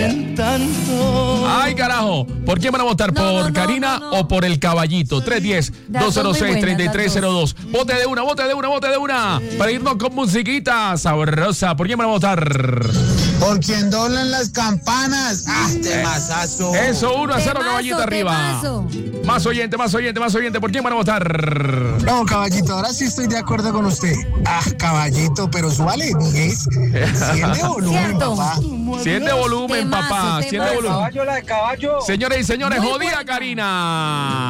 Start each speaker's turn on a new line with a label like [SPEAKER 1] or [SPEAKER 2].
[SPEAKER 1] Ay, carajo. ¿Por quién van a votar? ¿Por Karina o por el caballito? 310-206-3302. Vote de una. Para irnos con musiquita sabrosa. ¿Por quién van a votar?
[SPEAKER 2] Por quien doblan las campanas. Temazazo.
[SPEAKER 1] Eso, 1-0, caballito arriba. Más oyente. ¿Por quién van a votar?
[SPEAKER 2] No, caballito, ahora sí estoy de acuerdo con usted. Caballito, pero súbale 10. Siente volumen, papá.
[SPEAKER 1] Siente volumen, papá. Siente volumen.
[SPEAKER 3] La de caballo.
[SPEAKER 1] Señores y señores, jodida Karina.